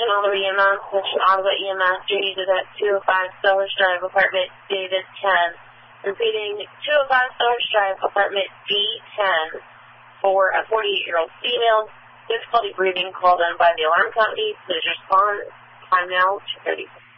Mission Ottawa EMS, Mission Ottawa EMS, duty is at 205 Sellers Drive, apartment David 10. Repeating, 205 Sellers Drive, apartment D10, for a 48-year-old female, difficulty breathing, called in by the alarm company. Please respond. Time now, 2:30.